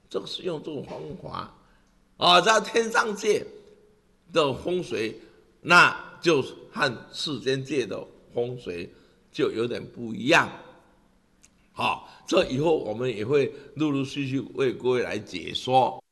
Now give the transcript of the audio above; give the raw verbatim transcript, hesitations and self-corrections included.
这个是用这种方法啊，在天上界的风水，那就和世间界的风水就有点不一样。好，这以后我们也会陆陆续续为各位来解说。